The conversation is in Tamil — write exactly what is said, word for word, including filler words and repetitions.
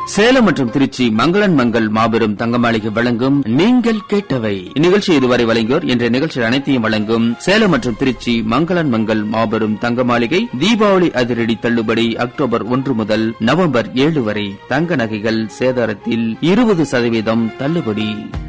சேலம் மற்றும் திருச்சி மங்களன் மங்கள் மாபெரும் தங்க மாளிகை வழங்கும் நீங்கள் கேட்டவை. இந்நிகழ்ச்சி இதுவரை வழங்கியோர் என்ற நிகழ்ச்சி அனைத்தையும் வழங்கும் சேலம் மற்றும் திருச்சி மங்களன் மங்கள் மாபெரும் தங்க மாளிகை. தீபாவளி அதிரடி தள்ளுபடி அக்டோபர் ஒன்று முதல் நவம்பர் ஏழு வரை. தங்க நகைகள் சேதாரத்தில் இருபது சதவீதம் தள்ளுபடி.